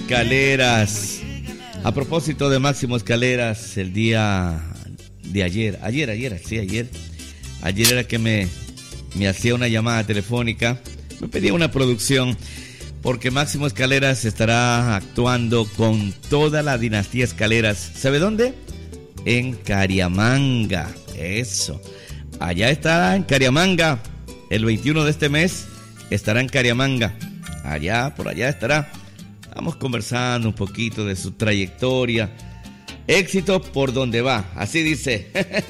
Escaleras. A propósito de Máximo Escaleras, el día de ayer era que me hacía una llamada telefónica, me pedía una producción, porque Máximo Escaleras estará actuando con toda la dinastía Escaleras. ¿Sabe dónde? En Cariamanga. Eso. Allá estará en Cariamanga. El 21 de este mes estará en Cariamanga. Por allá estará. Vamos conversando un poquito de su trayectoria. Éxito por donde va. Así dice.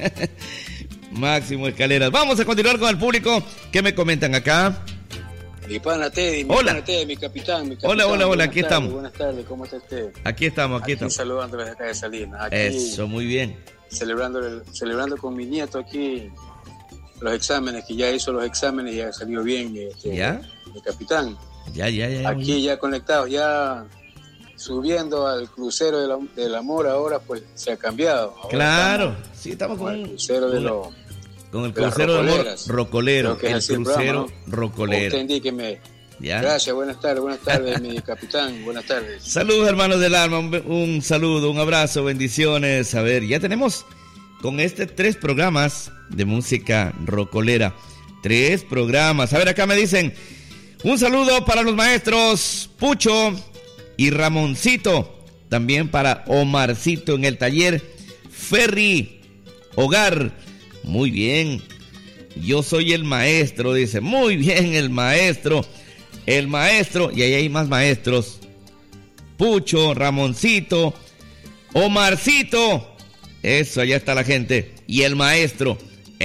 Máximo Escaleras. Vamos a continuar con el público. ¿Qué me comentan acá? Mi pana Teddy, mi capitán. Hola, aquí estamos. Buenas tardes, ¿cómo está usted? Aquí estamos. Saludando desde acá de Salinas. Aquí, eso, muy bien. Celebrando con mi nieto aquí los exámenes, que ya hizo los exámenes y ya salió bien. ¿Ya? Mi capitán. Ya. Aquí ya conectados, ya subiendo al crucero del amor, ahora pues se ha cambiado. Ahora claro, sí, estamos con el crucero con el crucero del amor rocolero, el crucero programa, ¿no? rocolero. Usted indíqueme. ¿Ya? Gracias, buenas tardes, mi capitán, buenas tardes. Saludos, hermanos del alma, un saludo, un abrazo, bendiciones. A ver, ya tenemos con 3 programas de música rocolera. 3 programas. A ver, acá me dicen, un saludo para los maestros Pucho y Ramoncito. También para Omarcito en el taller Ferry Hogar. Muy bien. Yo soy el maestro, dice. Muy bien, el maestro. Y ahí hay más maestros. Pucho, Ramoncito, Omarcito. Eso, allá está la gente. Y el maestro.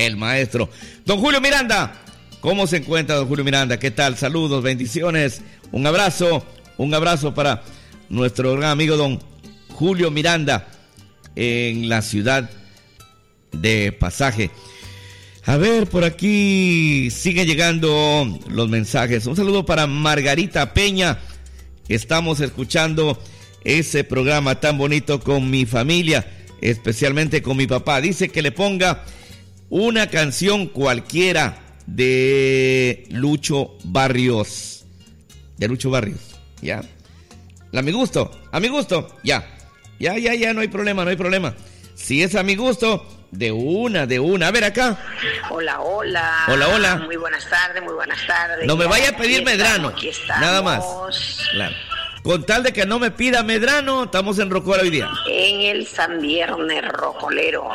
Don Julio Miranda. ¿Cómo se encuentra, don Julio Miranda? ¿Qué tal? Saludos, bendiciones. Un abrazo para nuestro gran amigo don Julio Miranda en la ciudad de Pasaje. A ver, por aquí siguen llegando los mensajes. Un saludo para Margarita Peña. Estamos escuchando ese programa tan bonito con mi familia, especialmente con mi papá. Dice que le ponga una canción cualquiera de Lucho Barrios. ¿Ya? A mi gusto, ya, no hay problema. Si es a mi gusto, de una. A ver acá. Hola. Muy buenas tardes. No me vaya a pedir Medrano. Nada más. Claro. Con tal de que no me pida Medrano, estamos en Rocola hoy día. En el San Viernes Rocolero.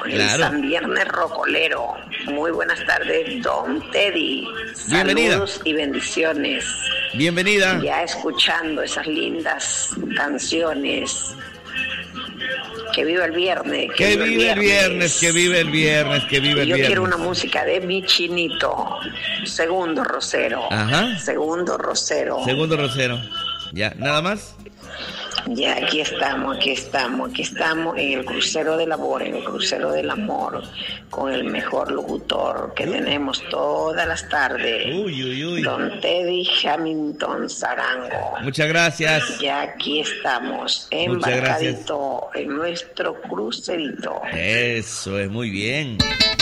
Muy buenas tardes, don Teddy. Bienvenida. Saludos y bendiciones. Bienvenida. Ya escuchando esas lindas canciones. Que viva el viernes. Que vive el viernes. Yo quiero una música de mi chinito. Segundo Rosero. Ajá. Segundo Rosero. Ya, ¿nada más? Ya, aquí estamos en el crucero del amor, con el mejor locutor que tenemos todas las tardes. Uy. Don Teddy Hamilton Zarango. Muchas gracias. Ya aquí estamos, embarcadito en nuestro crucerito. Eso es muy bien.